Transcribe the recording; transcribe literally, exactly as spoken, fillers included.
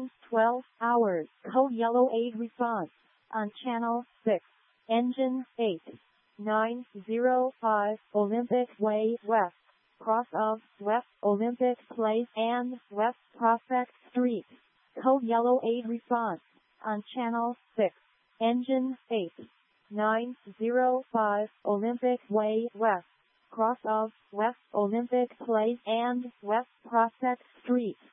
nine twelve hours. Code Yellow eight response on Channel six. Engine eight nine zero five Olympic Way West. Cross of West Olympic Place and West Prospect Street. Code Yellow eight response on Channel six. Engine eight nine zero five Olympic Way West. Cross of West Olympic Place and West Prospect Street.